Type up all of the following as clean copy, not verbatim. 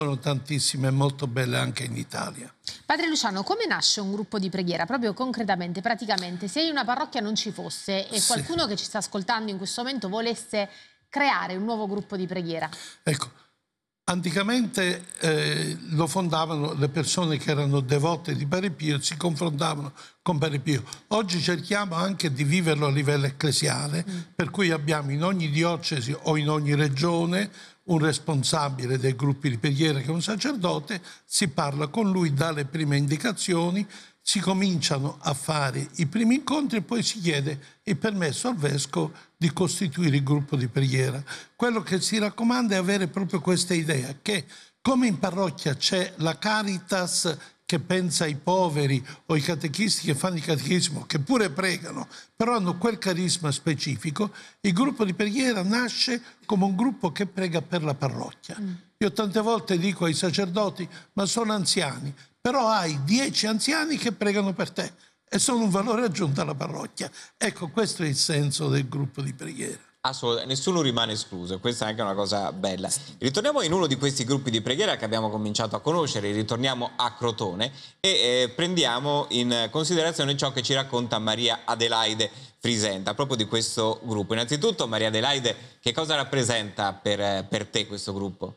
sono tantissime e molto belle anche in Italia. Padre Luciano, come nasce un gruppo di preghiera? Proprio concretamente, praticamente, se in una parrocchia non ci fosse e qualcuno che ci sta ascoltando in questo momento volesse creare un nuovo gruppo di preghiera. Ecco, anticamente lo fondavano le persone che erano devote di Padre Pio e si confrontavano con Padre Pio. Oggi cerchiamo anche di viverlo a livello ecclesiale, per cui abbiamo in ogni diocesi o in ogni regione un responsabile dei gruppi di preghiera che è un sacerdote, si parla con lui, dà le prime indicazioni, si cominciano a fare i primi incontri e poi si chiede il permesso al vescovo di costituire il gruppo di preghiera. Quello che si raccomanda è avere proprio questa idea che come in parrocchia c'è la Caritas che pensa ai poveri o i catechisti che fanno il catechismo, che pure pregano, però hanno quel carisma specifico, il gruppo di preghiera nasce come un gruppo che prega per la parrocchia. Io tante volte dico ai sacerdoti, ma sono anziani, però hai 10 anziani che pregano per te e sono un valore aggiunto alla parrocchia. Ecco, questo è il senso del gruppo di preghiera. Assolutamente, nessuno rimane escluso, questa è anche una cosa bella. Ritorniamo in uno di questi gruppi di preghiera che abbiamo cominciato a conoscere, ritorniamo a Crotone e prendiamo in considerazione ciò che ci racconta Maria Adelaide Frisenta, proprio di questo gruppo. Innanzitutto, Maria Adelaide, che cosa rappresenta per te questo gruppo?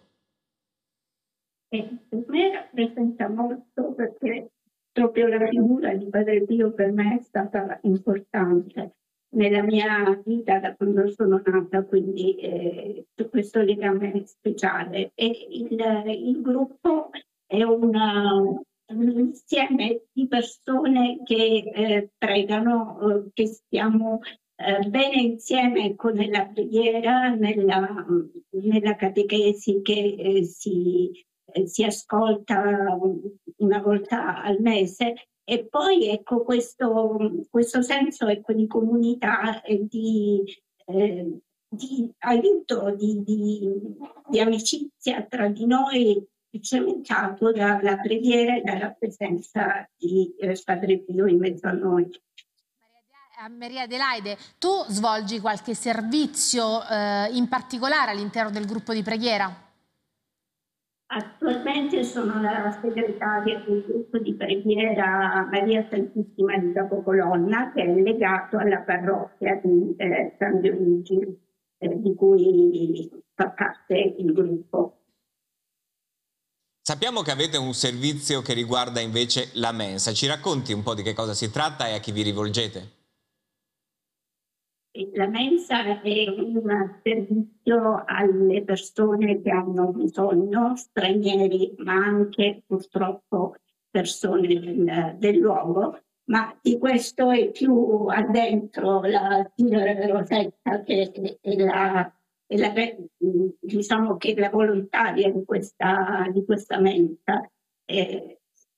Per me rappresenta molto perché proprio la figura di Padre Pio per me è stata importante nella mia vita da quando sono nata, quindi questo legame speciale. E il gruppo è un insieme di persone che pregano, che stiamo bene insieme con la preghiera, nella catechesi che si ascolta una volta al mese. E poi ecco questo senso ecco, di comunità e di aiuto, di amicizia tra di noi, cementato dalla preghiera e dalla presenza di Padre Pio in mezzo a noi. Maria Adelaide, tu svolgi qualche servizio in particolare all'interno del gruppo di preghiera? Attualmente sono la segretaria del gruppo di preghiera Maria Santissima di Capocolonna, che è legato alla parrocchia di San Dionigi, di cui fa parte il gruppo. Sappiamo che avete un servizio che riguarda invece la mensa. Ci racconti un po' di che cosa si tratta e a chi vi rivolgete? La mensa è un servizio alle persone che hanno bisogno, stranieri, ma anche purtroppo persone del luogo. Ma di questo è più addentro la signora Rosetta, che diciamo che è la volontaria di questa mensa. E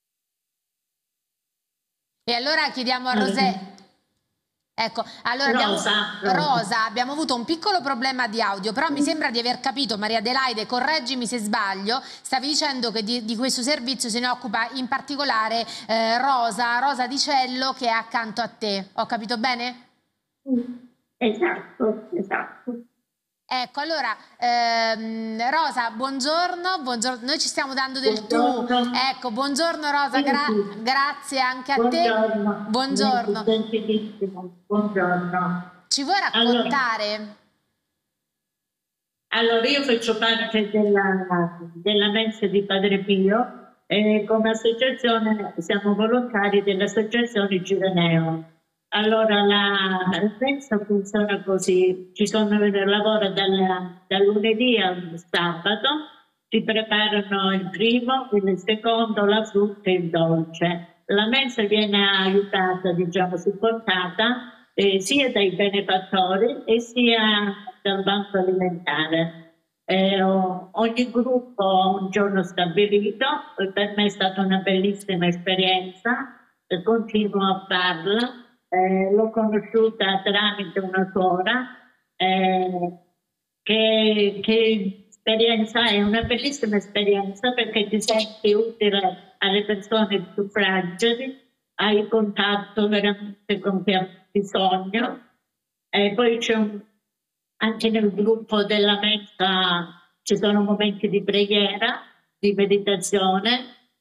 allora chiediamo a Rosetta. Ecco, allora Rosa, abbiamo avuto un piccolo problema di audio, però mi sembra di aver capito, Maria Adelaide, correggimi se sbaglio, stavi dicendo che di questo servizio se ne occupa in particolare Rosa Di Cello, che è accanto a te. Ho capito bene? Esatto. Ecco, allora, Rosa, buongiorno, noi ci stiamo dando del tu. Ecco, buongiorno Rosa, grazie anche a te. Buongiorno. Buongiorno. Ci vuoi raccontare? Allora, io faccio parte della mensa di Padre Pio e come associazione siamo volontari dell'associazione Gireneo. Allora la mensa funziona così, lavoro dal lunedì al sabato, si preparano il primo, il secondo, la frutta e il dolce. La mensa viene aiutata, diciamo, supportata sia dai benefattori e sia dal banco alimentare. Ogni gruppo ha un giorno stabilito, per me è stata una bellissima esperienza, continuo a farla. L'ho conosciuta tramite una suora, che esperienza è una bellissima esperienza perché ti senti utile alle persone più fragili, hai contatto veramente con chi ha bisogno. Poi c'è anche nel gruppo della mensa ci sono momenti di preghiera di meditazione